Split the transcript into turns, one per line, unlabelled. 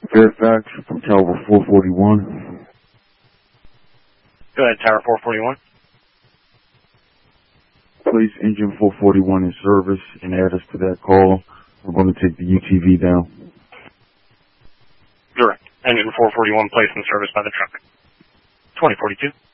Fairfax from Tower 441.
Go ahead, Tower 441.
Place engine 441 in service and add us to that call. We're going to take the UTV down.
Direct. Engine 441 placed in service by the truck. 2042.